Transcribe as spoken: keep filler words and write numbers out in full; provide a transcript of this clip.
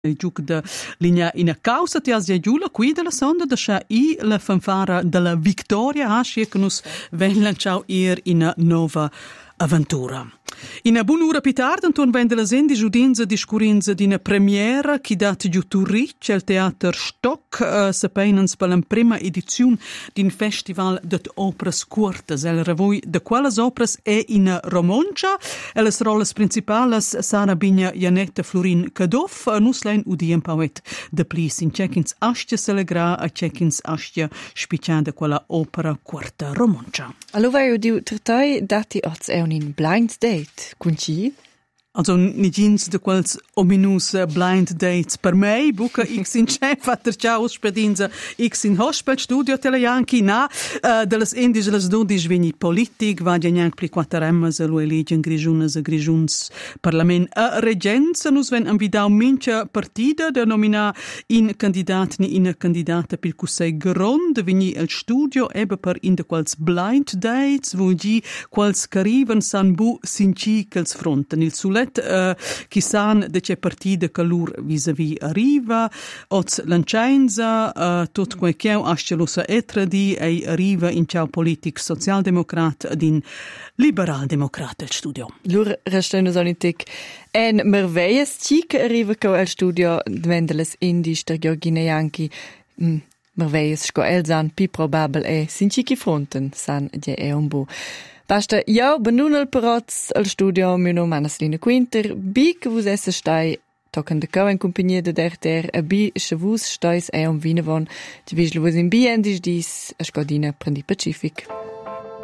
Il gioco da linea in causa ti asia giula qui della sonda da scia i la fanfara della vittoria ascia che nos ven lanciau ir in nova avventura. In a buon'ora più tardi, Anton vende la sendi giudinza discurinza di una premiera che data giù Turric al Teater Stock, uh, sapeinans per la prima edizione di un festival di opere corte. Il revoi di quelle opere è in Romoncia e le rolle principali Sara Bigna, Janetta Florin Kadoff, nuslein udien pauet de plis in Cechins Astia Selegra a Cechins Astia spiccianda quella opera corta Romoncia. Allora io dico, trattai dati oz è un in blind date. Con chi? Also, nicht ins de quels ominus blind dates per me, buca x in chef, fatter ciao spedinza x in hospital studio telejanki, na, uh, de les indis les dodis vini politic, va janjank pli quattaremmas a lui eligen grigiunas a grigiuns parlament a regenza, nus ven ambidau mincha partida de nomina in candidat ni in candidata pil cusei grond, vini al studio ebe per in de quels blind dates, vulgi quels cariven san bu sinci quels fronten, il sulet Uh, chi san de c'è partida che lur vis-a-vis arriva oz l'ancenza uh, tot quel che asce sa etra di e arriva in ciao politic socialdemocrat ad in liberal democrat al studio. Lur restano sonitic en merveilles ci che arriva co al studio vendeles indis der Georgineanki mm. merveilles sco elzan pi probabel e sinci fronten san je e un bu. Basta, io benunel peroz al studio mio nome Anaslina Quinter, bi che vus esse stai tocken de cau in compagnia de derter, a bi che vus stais e un vinevon, ci vis lu vus in bi endis dis a Scodina prendi Pacific.